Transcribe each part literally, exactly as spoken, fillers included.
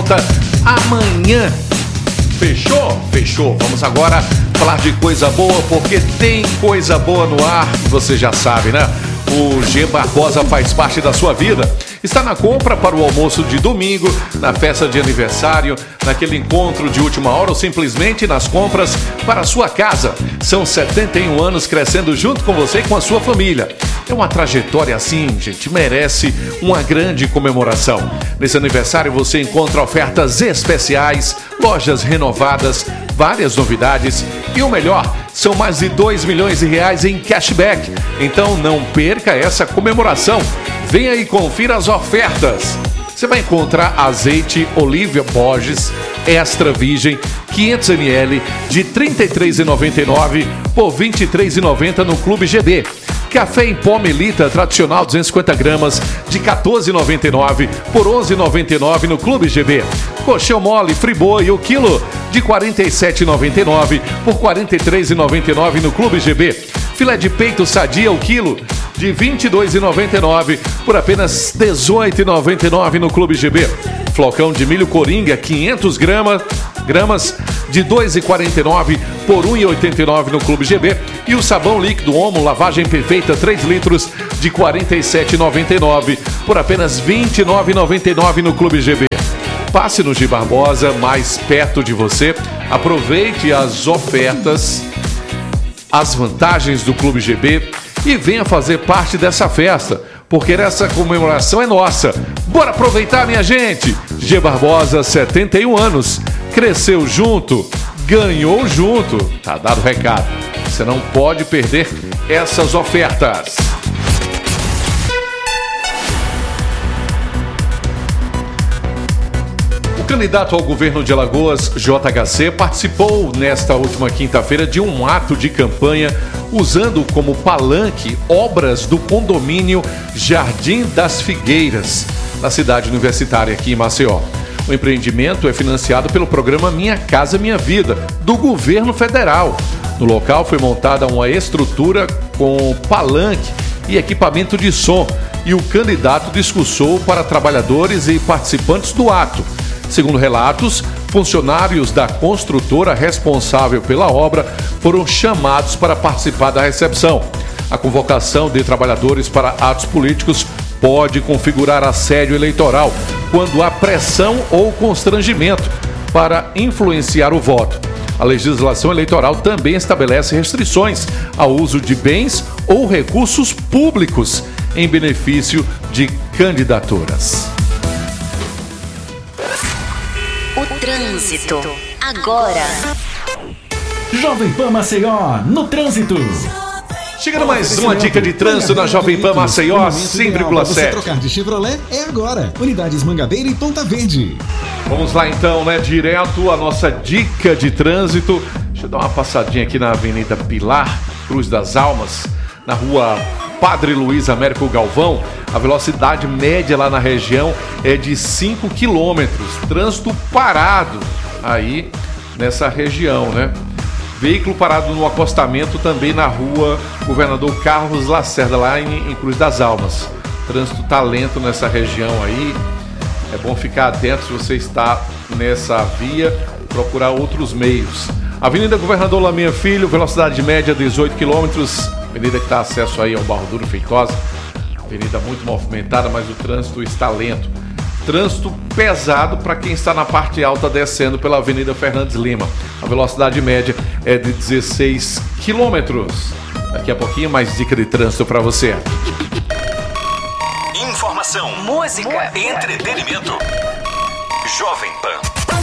volta amanhã. Fechou? Fechou. Vamos agora falar de coisa boa, porque tem coisa boa no ar, você já sabe, né? O G Barbosa faz parte da sua vida. Está na compra para o almoço de domingo, na festa de aniversário, naquele encontro de última hora ou simplesmente nas compras para a sua casa. São setenta e um anos crescendo junto com você e com a sua família. É uma trajetória assim, gente, merece uma grande comemoração. Nesse aniversário você encontra ofertas especiais, lojas renovadas, várias novidades e o melhor, são mais de dois milhões de reais em cashback. Então não perca essa comemoração. Venha e confira as ofertas. Você vai encontrar azeite Olívia Borges Extra Virgem quinhentos mililitros de trinta e três reais e noventa e nove centavos por vinte e três reais e noventa centavos no Clube G B. Café em pó Melita tradicional duzentos e cinquenta gramas de quatorze reais e noventa e nove centavos por onze reais e noventa e nove centavos no Clube G B. Colchão mole Friboi o quilo de quarenta e sete reais e noventa e nove centavos por quarenta e três reais e noventa e nove centavos no Clube G B. Filé de peito Sadia o quilo de vinte e dois reais e noventa e nove centavos por apenas dezoito reais e noventa e nove centavos no Clube G B. Flocão de milho Coringa quinhentas gramas gramas de dois reais e quarenta e nove centavos por um real e oitenta e nove centavos no Clube G B. E o sabão líquido Omo lavagem perfeita três litros de quarenta e sete reais e noventa e nove centavos por apenas vinte e nove reais e noventa e nove centavos no Clube G B. Passe no G Barbosa, mais perto de você. Aproveite as ofertas, as vantagens do Clube G B e venha fazer parte dessa festa, porque essa comemoração é nossa. Bora aproveitar, minha gente! G Barbosa, setenta e um anos, cresceu junto, ganhou junto. Tá dado o recado. Você não pode perder essas ofertas. O candidato ao governo de Alagoas, J H C, participou nesta última quinta-feira de um ato de campanha usando como palanque obras do condomínio Jardim das Figueiras, na cidade universitária aqui em Maceió. O empreendimento é financiado pelo programa Minha Casa Minha Vida, do governo federal. No local foi montada uma estrutura com palanque e equipamento de som, e o candidato discursou para trabalhadores e participantes do ato. Segundo relatos, funcionários da construtora responsável pela obra foram chamados para participar da recepção. A convocação de trabalhadores para atos políticos pode configurar assédio eleitoral quando há pressão ou constrangimento para influenciar o voto. A legislação eleitoral também estabelece restrições ao uso de bens ou recursos públicos em benefício de candidaturas. O trânsito, agora. Jovem Pan Maceió, no trânsito. Chegando mais uma dica de trânsito na Jovem Pan Maceió, cem vírgula sete. Você trocar de Chevrolet é agora. Unidades Mangabeira e Ponta Verde. Vamos lá então, né? Direto a nossa dica de trânsito. Deixa eu dar uma passadinha aqui na Avenida Pilar, Cruz das Almas, na rua Padre Luiz Américo Galvão. A velocidade média lá na região é de cinco quilômetros. Trânsito parado aí nessa região, né? Veículo parado no acostamento também na rua Governador Carlos Lacerda, lá em, em Cruz das Almas. Trânsito tá lento nessa região aí. É bom ficar atento se você está nessa via, procurar outros meios. Avenida Governador Laminha Filho, velocidade média dezoito quilômetros. Avenida que dá acesso aí ao Barro Duro Feitosa. Avenida muito movimentada, mas o trânsito está lento. Trânsito pesado para quem está na parte alta descendo pela Avenida Fernandes Lima. A velocidade média é de dezesseis quilômetros. Daqui a pouquinho mais dica de trânsito para você. Informação, música, entretenimento. Jovem Pan.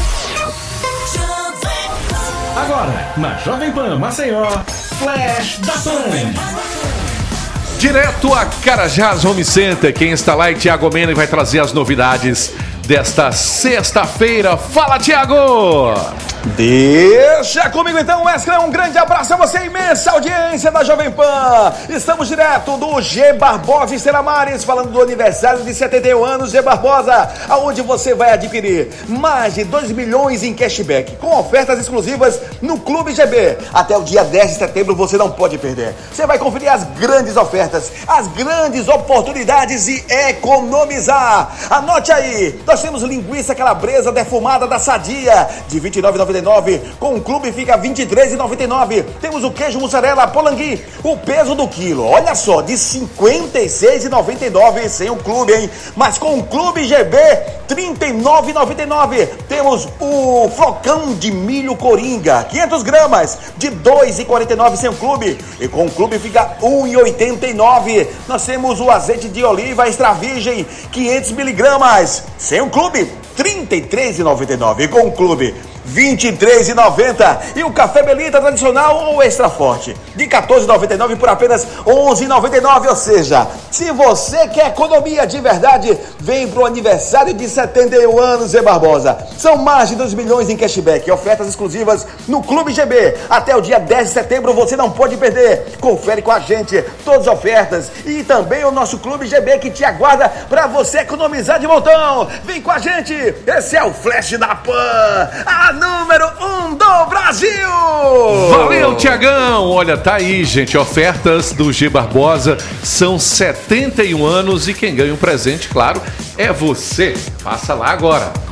Agora, na Jovem Pan Maceió, Flash da Pan. Direto a Carajás Home Center, quem está lá é Tiago Mena e vai trazer as novidades desta sexta-feira. Fala, Tiago! Deixa comigo então, Wesley, um grande abraço a você, imensa audiência da Jovem Pan. Estamos direto do G Barbosa em Seramares, falando do aniversário de setenta e um anos G Barbosa, aonde você vai adquirir mais de dois milhões em cashback, com ofertas exclusivas no Clube G B. Até o dia dez de setembro você não pode perder. Você vai conferir as grandes ofertas, as grandes oportunidades e economizar. Anote aí, Nós temos linguiça calabresa defumada da Sadia, de vinte e nove reais e noventa e nove centavos. Com o clube fica vinte e três reais e noventa e nove centavos. Temos o queijo mussarela Polangui, o peso do quilo, olha só, de cinquenta e seis reais e noventa e nove centavos sem o clube, hein? Mas com o clube G B, trinta e nove reais e noventa e nove centavos. Temos o flocão de milho Coringa, quinhentas gramas, de dois reais e quarenta e nove centavos sem o clube. E com o clube fica um real e oitenta e nove centavos. Nós temos o azeite de oliva extra virgem, quinhentas miligramas, sem o clube, trinta e três reais e noventa e nove centavos. E com o clube, vinte e três reais e noventa centavos. E o café Belita tradicional ou extra forte, de quatorze reais e noventa e nove centavos por apenas onze reais e noventa e nove centavos. Ou seja, se você quer economia de verdade, vem pro aniversário de setenta e um anos Zé Barbosa. São mais de dois milhões em cashback e ofertas exclusivas no Clube G B. Até o dia dez de setembro você não pode perder. Confere com a gente todas as ofertas e também o nosso Clube G B que te aguarda para você economizar de montão. Vem com a gente. Esse é o Flash da Pan, a número um do Brasil. Valeu, Tiagão. Olha, tá aí, gente, ofertas do G Barbosa, são setenta e um anos e quem ganha um presente, claro, é você. Passa lá agora.